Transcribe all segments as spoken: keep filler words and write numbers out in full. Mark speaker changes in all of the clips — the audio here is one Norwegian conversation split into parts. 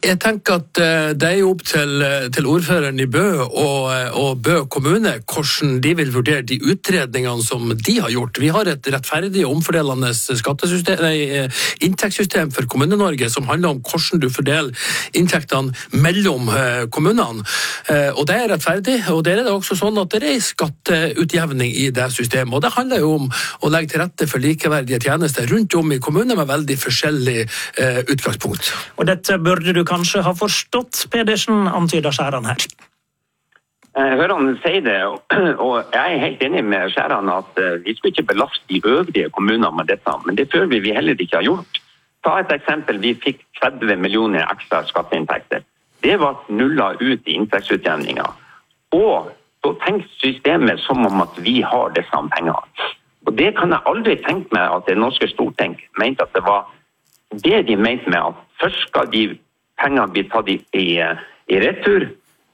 Speaker 1: Jeg tenker at det er jo opp til, til ordføreren i Bø og, og Bø kommune hvordan de vil vurdere de utredningene som de har gjort. Vi har et rettferdig og omfordelende skattesystem, nei, inntektssystem for Kommune-Norge som handler om hvordan du fordeler inntektene mellom kommunene. Og det er rettferdig, og det er det også sånn at det er skatteutjevning i det systemet. Og det handler jo om å legge til rette for likeverdige tjenester rundt om i kommuner med veldig forskjellig utgangspunkt.
Speaker 2: Og dette burde du kanskje ha forstått, Pedersen, antyder Skjæran her.
Speaker 3: Jeg hører han si det, og jeg er helt enig med Skjæran at vi skal ikke belaste de øvrige kommunene med dette, men det føler vi vi heller ikke har gjort. Ta et eksempel, vi fikk tretti millioner ekstra skatteinntekter. Det var nullet ut i inntektsutjevninga. Og så tenker systemet som om at vi har disse pengene. Og det kan jeg aldri tenke meg at det norske storting mente at det var det de mente med at først skal de pengene blir tatt i, i, i retur,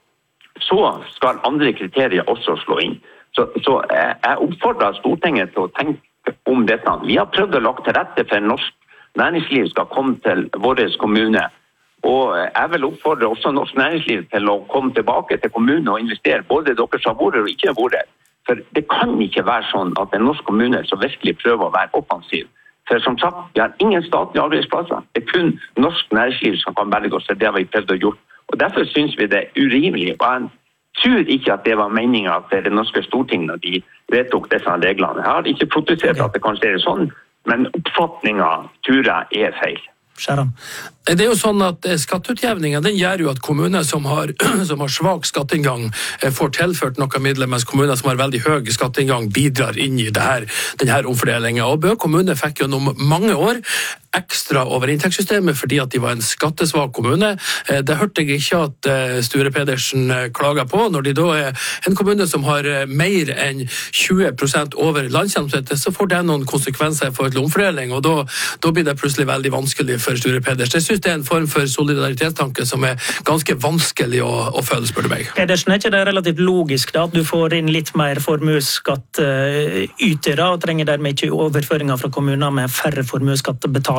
Speaker 3: så skal andre kriterier også slå inn. Så, så jeg oppfordrer Stortinget til å tenke om dette. Vi har prøvd å lage til rette for norsk næringsliv skal komme til vår kommune, og jeg vil oppfordre også norsk næringsliv til å komme tilbake til kommunen og investere, både dere som har vært og ikke har vært. For det kan ikke være sånn at en norsk kommune som virkelig prøver å være offensiv. For som sagt, vi har ingen statlige arbeidsplasser. Det er kun norsk næringsliv som kan velge oss, det har vi prøvd å gjøre. Og derfor synes vi det er urimelig. Og jeg tror ikke at det var meningen til det norske Stortinget når de vedtok disse reglene. Jeg har ikke protestert at det kanskje er sånn, men oppfatningen tror jeg er feil.
Speaker 2: Skjæran.
Speaker 1: Det er jo sånn at skatteutjevningen den gjør jo at kommuner som har, som har svak skatteinngang får tilført noen midler, mens kommuner som har veldig høy skatteinngang bidrar inn i det her, denne omfordelingen. Og Bø kommune fikk jo noen mange år ekstra over inntektssystemet fordi at de var en skattesvak kommune. Det hørte jeg ikke at Sture Pedersen klager på. Når de da er en kommune som har mer enn tjue prosent over landsgjennomsnittet, så får det noen konsekvenser for et omfordeling, og da, da blir det plutselig veldig vanskelig for Sture Pedersen. Jeg synes det er en form for solidaritetstanke som er ganske vanskelig å, å føle, spør du meg.
Speaker 2: Pedersen, er ikke det relativt logisk da, at du får inn litt mer formuesskattytere og trenger dermed ikke overføringer fra kommuner med færre formuesskattebetalere?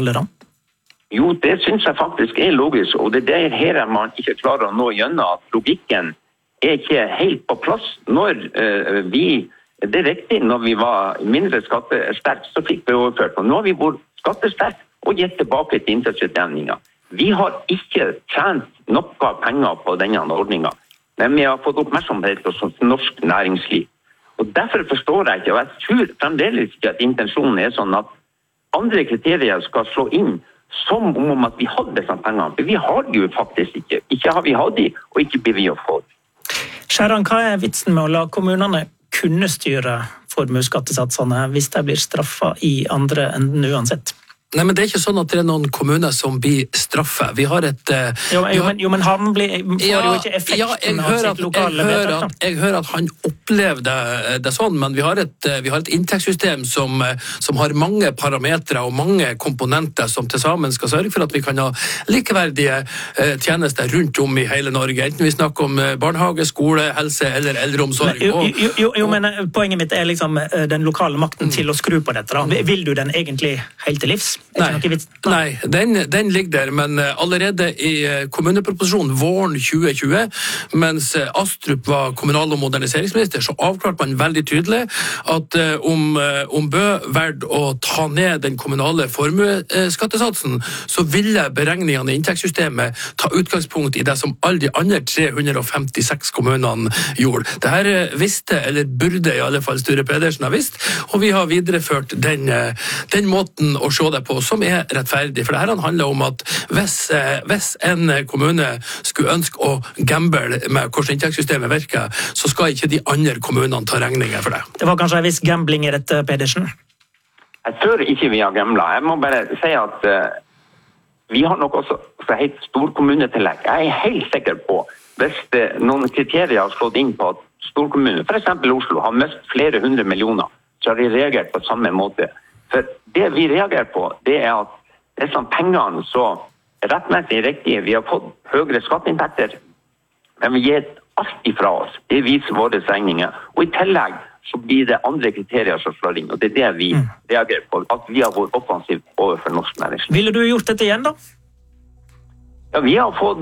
Speaker 3: Jo, det synes jeg faktisk er logisk, og det er det her man ikke klarer å nå gjennom at logikken er ikke helt på plass. Når uh, vi, det er riktig, når vi var mindre skattesterk, så fikk vi overført, og nå har vi vært skattesterk og gitt tilbake til inntektsutjevninga. Vi har ikke tjent noe penger på denne ordningen, men vi har fått oppmerksomhet hos norsk næringsliv. Og derfor forstår jeg ikke, og jeg tror fremdeles ikke at intensjonen er sånn at andre kriterier skal slå inn som om at vi hadde disse pengene. For vi har det jo faktisk ikke. Ikke har vi hatt de, og ikke blir vi å få det.
Speaker 2: Skjæran, hva er vitsen med å la kommunene kunne styre formuesskattesatsene hvis de blir straffet i andre enden uansett?
Speaker 1: Nei, men det er ikke sånn at det er noen kommuner som blir straffet. Vi har et... Uh,
Speaker 2: jo, jo, men, jo, men han blir, får ja, jo ikke effekten
Speaker 1: ja,
Speaker 2: av sitt lokale
Speaker 1: jeg hører,
Speaker 2: vedtak.
Speaker 1: at, jeg hører at han opplever det, det sånn, men vi har et, vi har et inntektssystem som, som har mange parametre og mange komponenter som til sammen skal sørge for at vi kan ha likeverdige uh, tjenester rundt om i hele Norge, enten vi snakker om barnehage, skole, helse eller eldreomsorg.
Speaker 2: Men, jo, jo, jo, jo, men poenget mitt er liksom den lokale makten til å skru på dette. Da. Vil du den egentlig helt til livs?
Speaker 1: Nei, nei den, den ligger der, men allerede i kommuneproposisjonen våren tjue tjue, mens Astrup var kommunal- og moderniseringsminister, så avklarte man veldig tydelig at om, om Bø valgte å ta ned den kommunale formueskattesatsen, så ville beregningene i inntektssystemet ta utgangspunkt i det som alle de andre tre hundre og femtiseks kommunene gjorde. Dette visste, eller burde i alle fall Sture Pedersen ha visst, og vi har videreført den, den måten å se det på som er rettferdig. For dette handler om at hvis, hvis en kommune skulle ønske å gamble med hvordan inntektssystemet virker, så skal ikke de andre kommunene ta regninger for det.
Speaker 2: Det var kanskje en viss gambling i dette, Pedersen?
Speaker 3: Jeg tror ikke vi har gamblet. Jeg må bare si at uh, vi har nok også så helt storkommunetillegg. Jeg er helt sikker på hvis det, noen kriterier har slått inn på at storkommune, for eksempel Oslo, har mistet flere hundre millioner, så har de reagert på samme måte. For det vi reagerer på, det er at disse pengene så rettmessig riktig, vi har fått høyere skatteinntekter, men vi gir alt ifra oss. Det viser våre regninger. Og i tillegg så blir det andre kriterier som slår inn, og det er det vi mm. reagerer på, at vi har vært offensivt overfor norsk næringsliv.
Speaker 2: Ville du gjort dette igjen da?
Speaker 3: Ja, vi har fått